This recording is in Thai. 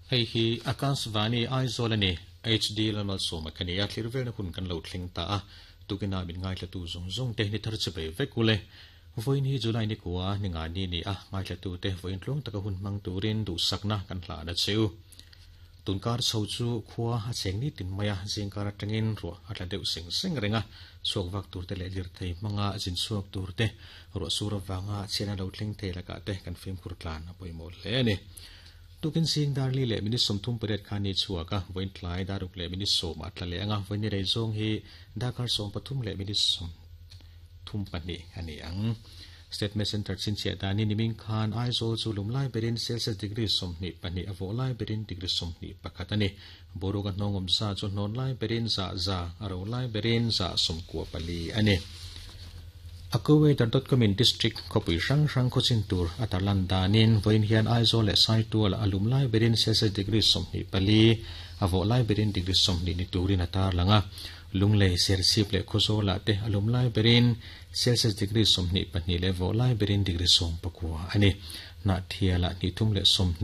ไอ้ฮีอากาศวานีไอโซลนี่ HD ละมัลโซมาคันยาคลิรเวลนะคุณกันเหลาทลิงตาตุกินาบินง่ายละตูซงเทนิทาร์จะไปเวกุเลวันนี้จุลัยนี่กัวนี่งานนี้นี่ง่ายละตูเทวันลงตะกหุ่นมังตูรินดูสักนะกันหลาดัชเซวตุนการสู้จูขวาเสียงนี้ตินมายาเสียงการตั้งอินรัวอัตลัดเสียงเร่งสวกวักตูเตเลลิร์เตมังอาจินสวกตูเตรัวสุรวังอาเชนเหลาทลิงเตละกะเตกันฟิล์มคุรตลานนะปอยโมเลนี่ตุกินสิงดาร์ลีเล่มินิสมทุ่มเปรตคานิชัวกะวันทลายดารุกเล่มินิสมอัตละเล่งะวันนี้ได้จงฮีดาการสมปทุมเล่มินิสมทุ่มปันนี่อันนี้อังสเตทเมสเซนเตอร์สินเสียดานี่นิมิงคานไอโซจูลุมไล่เบรินเซลเซสดิกรีสมนี่ปันนี่อโวไล่เบรินดิกรีสมนี่ปะคัตันนี่บรูกันน้องอมซาจุนนนไล่เบรินซาอารไล่เบรินซาสมกัวปลีอันนี้Akuway.com district kopi rang kocintur atalandanin voin hian aizole saitu ala alumlai berin celsius degree somni pali avolai berin degree somni ni turin atar langa lungle sersip le khozola te alumlai berin celsius degree somni pani le volai berin degree som pakua ani na thiala ni thum le somni